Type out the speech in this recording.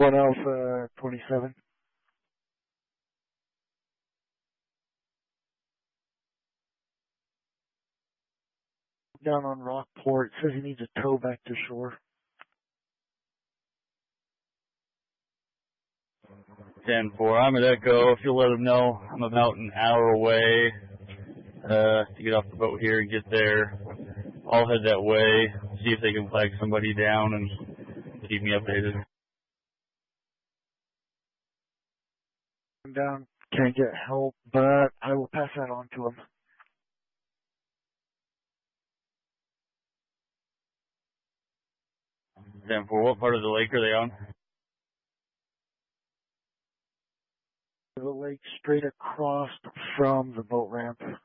1 Alpha 27. Down on Rockport. Says he needs a tow back to shore. 10-4. I'm at Echo. If you'll let them know, I'm about an hour away to get off the boat here and get there. I'll head that way, see if they can flag somebody down and keep me updated. I'm down. Can't get help, but I will pass that on to him. Then for what part of the lake are they on? The lake straight across from the boat ramp.